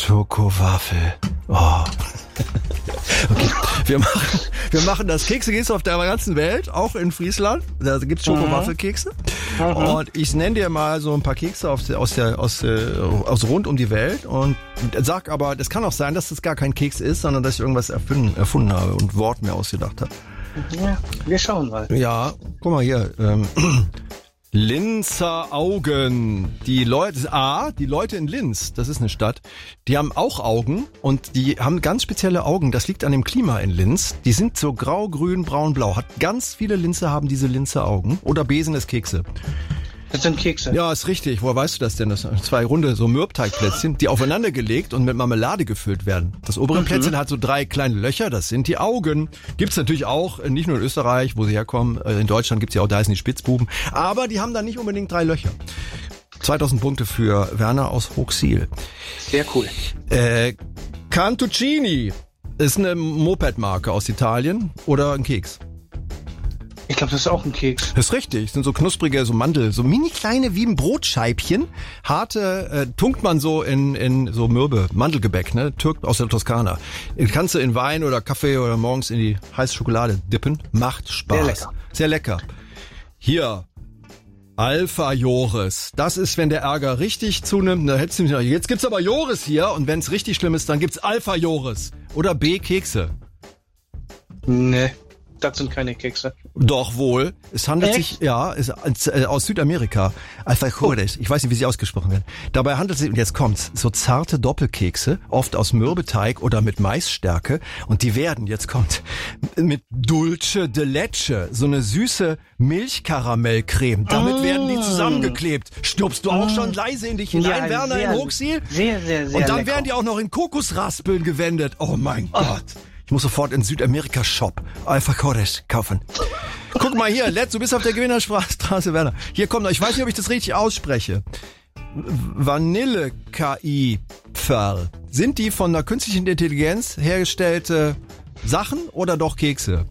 Schokowaffel. Oh. Okay, wir machen das. Kekse gibt's auf der ganzen Welt, auch in Friesland. Da gibt's Schokowaffelkekse. Und ich nenne dir mal so ein paar Kekse aus rund um die Welt und sag aber, das kann auch sein, dass das gar kein Keks ist, sondern dass ich irgendwas erfunden habe und Wort mir ausgedacht habe. Ja, wir schauen mal. Ja, guck mal hier. Linzer Augen. Die Leute in Linz, das ist eine Stadt, die haben auch Augen und die haben ganz spezielle Augen. Das liegt an dem Klima in Linz. Die sind so grau, grün, braun, blau. Ganz viele Linzer haben diese Linzer Augen. Oder Besen ist Kekse. Das sind Kekse. Ja, ist richtig. Woher weißt du das denn? Das sind 2 runde so Mürbteigplätzchen, die aufeinander gelegt und mit Marmelade gefüllt werden. Das obere Plätzchen hat so 3 kleine Löcher, das sind die Augen. Gibt's natürlich auch, nicht nur in Österreich, wo sie herkommen. In Deutschland gibt's ja auch, da heißen die Spitzbuben. Aber die haben dann nicht unbedingt 3 Löcher. 2000 Punkte für Werner aus Hochsiel. Sehr cool. Cantuccini ist eine Moped-Marke aus Italien oder ein Keks? Ich glaube, das ist auch ein Keks. Das ist richtig. Das sind so knusprige, so Mandel, so mini kleine wie ein Brotscheibchen. Harte, tunkt man so in so Mürbe, Mandelgebäck, ne? Türk aus der Toskana. Kannst du in Wein oder Kaffee oder morgens in die heiße Schokolade dippen. Macht Spaß. Sehr lecker. Sehr lecker. Hier. Alpha Joris. Das ist, wenn der Ärger richtig zunimmt. Da hättest du mich noch, jetzt gibt's aber Joris hier und wenn es richtig schlimm ist, dann gibt's Alpha Joris. Oder B Kekse. Nee. Das sind keine Kekse. Doch wohl. Es handelt sich, ist aus Südamerika. Alfajores. Ich weiß nicht, wie sie ausgesprochen werden. Dabei handelt es sich, und jetzt kommt's, so zarte Doppelkekse, oft aus Mürbeteig oder mit Maisstärke. Und die werden, jetzt kommt, mit Dulce de Leche, so eine süße Milchkaramellcreme. Damit werden die zusammengeklebt. Stupst du auch schon leise in dich hinein, Werner, in Hochsiel? Sehr, sehr, sehr Und dann lecker. werden die auch noch in Kokosraspeln gewendet. Oh mein Gott. Ich muss sofort in Südamerika-Shop Alfajores kaufen. Guck mal hier, du bist auf der Gewinnerstraße, Werner. Hier kommt noch, ich weiß nicht, ob ich das richtig ausspreche. Vanille-KI-Pferl. Sind die von der künstlichen Intelligenz hergestellte Sachen oder doch Kekse?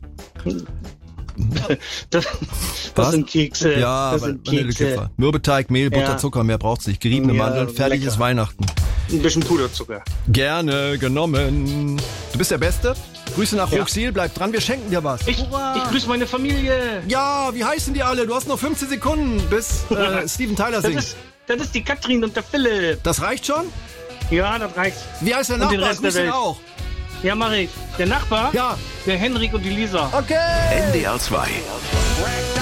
Das sind Kekse. Ja, das sind Kekse. Mürbeteig, Mehl, Butter, Zucker, mehr braucht's nicht. Geriebene Mandeln, fertig ist Weihnachten. Ein bisschen Puderzucker. Gerne genommen. Du bist der Beste. Grüße nach Hochsiel, bleib dran, wir schenken dir was. Ich grüße meine Familie. Ja, wie heißen die alle? Du hast noch 15 Sekunden, bis Steven Tyler singt. Das ist die Katrin und der Philipp. Das reicht schon? Ja, das reicht. Wie heißt der Und den Nachbar? Rest der Grüß ihn Welt. auch. Ja, mach ich. Der Nachbar? Ja. Der Henrik und die Lisa. Okay. NDR 2.